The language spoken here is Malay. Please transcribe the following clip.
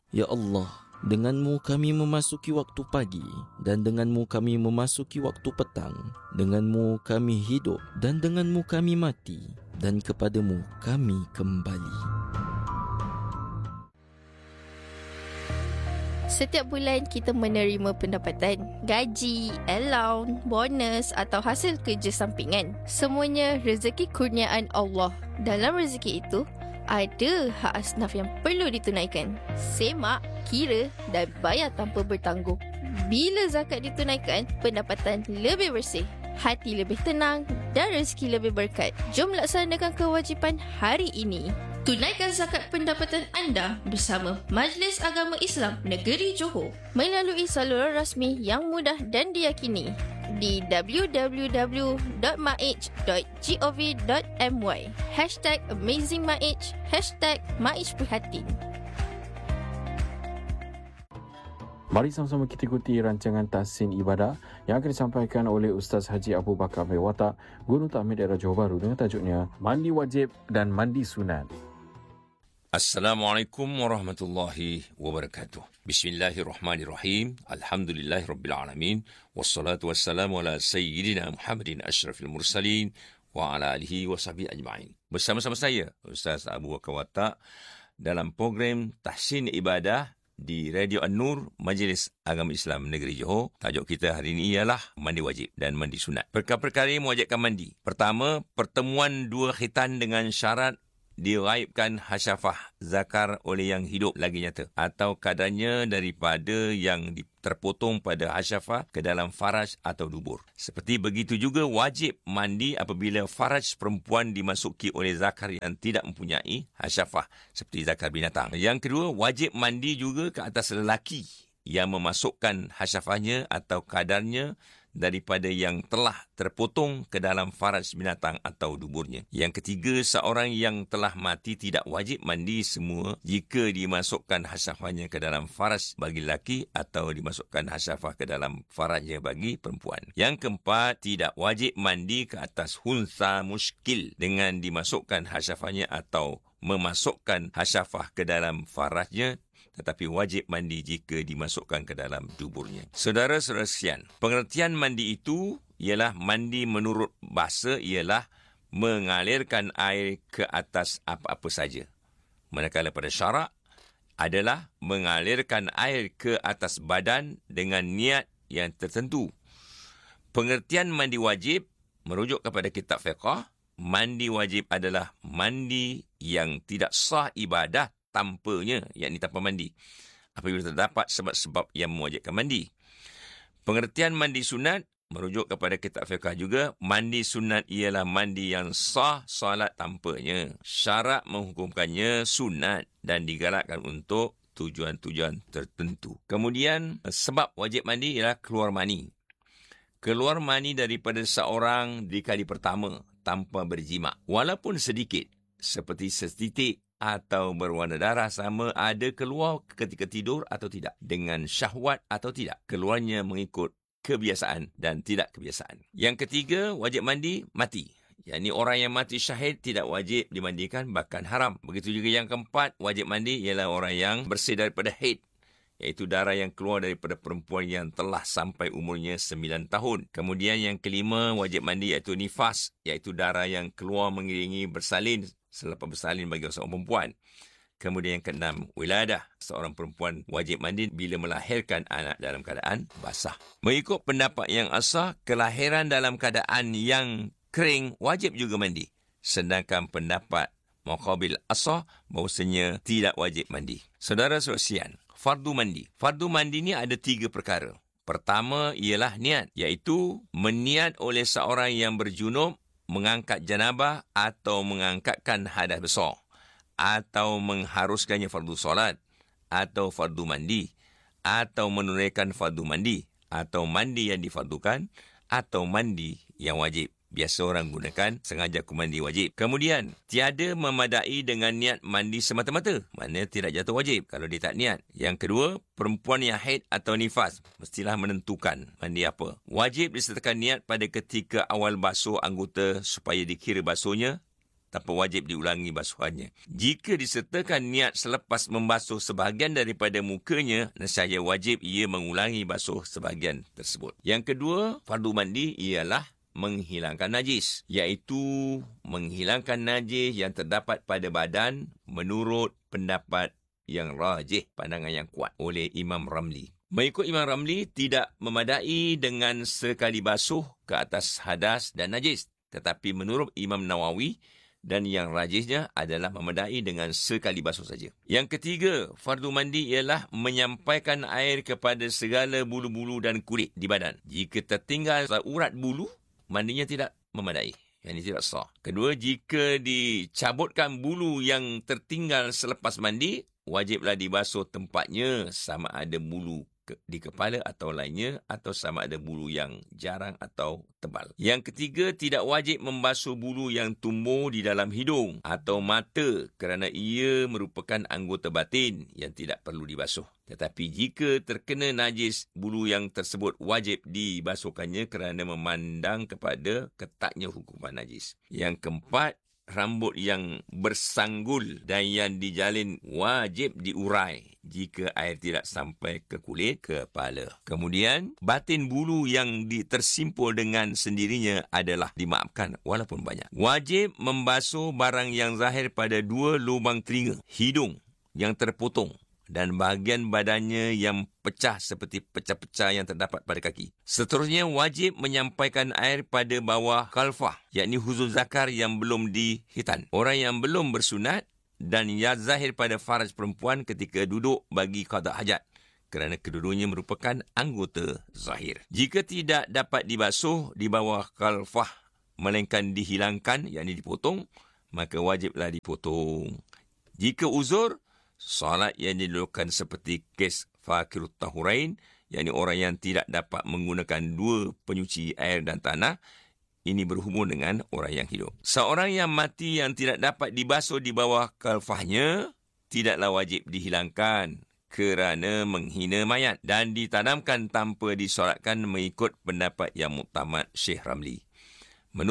Ya Allah, denganmu kami memasuki waktu pagi dan denganmu kami memasuki waktu petang. Denganmu kami hidup dan denganmu kami mati dan kepadamu kami kembali. Setiap bulan kita menerima pendapatan, gaji, allowance, bonus atau hasil kerja sampingan. Semuanya rezeki kurniaan Allah. Dalam rezeki itu, ada hak asnaf yang perlu ditunaikan. Semak, kira dan bayar tanpa bertangguh. Bila zakat ditunaikan, pendapatan lebih bersih, hati lebih tenang dan rezeki lebih berkat. Jom laksanakan kewajipan hari ini. Tunaikan zakat pendapatan anda bersama Majlis Agama Islam Negeri Johor melalui saluran rasmi yang mudah dan diyakini di www.maij.gov.my #AmazingMaij #MaijPrihatin. Mari sama-sama kita ikuti rancangan Tahsin Ibadah yang akan disampaikan oleh Ustaz Haji Abu Bakar Watak, Guru Takmir Daerah Johor Bahru dengan tajuknya Mandi Wajib dan Mandi Sunat. Assalamualaikum warahmatullahi wabarakatuh. Bismillahirrahmanirrahim. Alhamdulillahirrabbilalamin. Wassalatu wassalamu ala sayyidina Muhammadin asyrafil mursalin wa ala alihi wa sahbihi ajma'in. Bersama-sama saya, Ustaz Abu Bakar Watak, dalam program Tahsin Ibadah di Radio An-Nur, Majlis Agama Islam Negeri Johor. Tajuk kita hari ini ialah mandi wajib dan mandi sunat. Perkara-perkara yang mewajibkan mandi. Pertama, pertemuan dua khitan dengan syarat diraibkan hasyafah zakar oleh yang hidup lagi nyata atau kadarnya daripada yang terpotong pada hasyafah ke dalam faraj atau dubur. Seperti begitu juga wajib mandi apabila faraj perempuan dimasuki oleh zakar yang tidak mempunyai hasyafah seperti zakar binatang. Yang kedua, wajib mandi juga ke atas lelaki yang memasukkan hasyafahnya atau kadarnya daripada yang telah terpotong ke dalam faraj binatang atau duburnya. Yang ketiga, seorang yang telah mati tidak wajib mandi semua jika dimasukkan hasyafahnya ke dalam faraj bagi lelaki atau dimasukkan hasyafah ke dalam farajnya bagi perempuan. Yang keempat, tidak wajib mandi ke atas hunsa muskil dengan dimasukkan hasyafahnya atau memasukkan hasyafah ke dalam farajnya, tetapi wajib mandi jika dimasukkan ke dalam duburnya. Saudara-saudara sekalian, pengertian mandi itu ialah mandi menurut bahasa ialah mengalirkan air ke atas apa-apa saja. Manakala pada syarak adalah mengalirkan air ke atas badan dengan niat yang tertentu. Pengertian mandi wajib merujuk kepada kitab fiqh. Mandi wajib adalah mandi yang tidak sah ibadah tanpanya, yakni tanpa mandi, apabila terdapat sebab-sebab yang mewajibkan mandi. Pengertian mandi sunat merujuk kepada kitab fiqh juga. Mandi sunat ialah mandi yang sah solat tanpanya. Syarak menghukumkannya sunat dan digalakkan untuk tujuan-tujuan tertentu. Kemudian, sebab wajib mandi ialah keluar mani. Keluar mani daripada seorang di kali pertama tanpa berjima, walaupun sedikit, seperti setitik atau berwarna darah, sama ada keluar ketika tidur atau tidak, dengan syahwat atau tidak. Keluarnya mengikut kebiasaan dan tidak kebiasaan. Yang ketiga, wajib mandi mati. Yakni orang yang mati syahid tidak wajib dimandikan, bahkan haram. Begitu juga yang keempat, wajib mandi ialah orang yang bersih daripada haid, iaitu darah yang keluar daripada perempuan yang telah sampai umurnya 9 tahun. Kemudian yang kelima, wajib mandi iaitu nifas, iaitu darah yang keluar mengiringi bersalin selepas bersalin bagi seorang perempuan. Kemudian yang keenam, wiladah. Seorang perempuan wajib mandi bila melahirkan anak dalam keadaan basah. Mengikut pendapat yang asah, kelahiran dalam keadaan yang kering wajib juga mandi. Sedangkan pendapat muqabil asah bahawasanya tidak wajib mandi. Saudara-saudara sekalian, fardu mandi. Fardu mandi ni ada 3 perkara. Pertama ialah niat, iaitu meniat oleh seorang yang berjunub mengangkat janabah atau mengangkatkan hadas besar, atau mengharuskannya fardu solat, atau fardu mandi, atau menunaikan fardu mandi, atau mandi yang difardukan, atau mandi yang wajib. Biasa orang gunakan sengaja aku mandi wajib. Kemudian, tiada memadai dengan niat mandi semata-mata. Maknanya tidak jatuh wajib kalau dia tak niat. Yang kedua, perempuan yang haid atau nifas mestilah menentukan mandi apa. Wajib disertakan niat pada ketika awal basuh anggota supaya dikira basuhnya tanpa wajib diulangi basuhannya. Jika disertakan niat selepas membasuh sebahagian daripada mukanya, nescaya wajib ia mengulangi basuh sebahagian tersebut. Yang kedua, fardu mandi ialah menghilangkan najis, iaitu menghilangkan najis yang terdapat pada badan menurut pendapat yang rajih, pandangan yang kuat oleh Imam Ramli. Mengikut Imam Ramli, tidak memadai dengan sekali basuh ke atas hadas dan najis. Tetapi menurut Imam Nawawi, dan yang rajihnya adalah memadai dengan sekali basuh saja. Yang ketiga, fardu mandi ialah menyampaikan air kepada segala bulu-bulu dan kulit di badan. Jika tertinggal urat bulu, mandinya tidak memadai. Yang ini tidak sah. Kedua, jika dicabutkan bulu yang tertinggal selepas mandi, wajiblah dibasuh tempatnya, sama ada bulu di kepala atau lainnya, atau sama ada bulu yang jarang atau tebal. Yang ketiga, tidak wajib membasuh bulu yang tumbuh di dalam hidung atau mata kerana ia merupakan anggota batin yang tidak perlu dibasuh. Tetapi jika terkena najis, bulu yang tersebut wajib dibasuhkannya kerana memandang kepada ketatnya hukuman najis. Yang keempat, rambut yang bersanggul dan yang dijalin wajib diurai jika air tidak sampai ke kulit kepala. Kemudian, batin bulu yang tersimpul dengan sendirinya adalah dimaafkan walaupun banyak. Wajib membasuh barang yang zahir pada 2 lubang telinga, hidung yang terpotong dan bahagian badannya yang pecah seperti pecah-pecah yang terdapat pada kaki. Seterusnya, wajib menyampaikan air pada bawah kalfah, yakni huzul zakar yang belum dihitan. Orang yang belum bersunat dan yang zahir pada faraj perempuan ketika duduk bagi qada hajat, kerana kedua-duanya merupakan anggota zahir. Jika tidak dapat dibasuh di bawah kalfah, melainkan dihilangkan, yakni dipotong, maka wajiblah dipotong. Jika uzur, solat yang dilakukan seperti kes fakirut tahurain, yakni orang yang tidak dapat menggunakan 2 penyuci air dan tanah, ini berhubung dengan orang yang hidup. Seorang yang mati yang tidak dapat dibasuh di bawah kalfahnya, tidaklah wajib dihilangkan kerana menghina mayat dan ditanamkan tanpa disolatkan mengikut pendapat yang muktamad Syekh Ramli.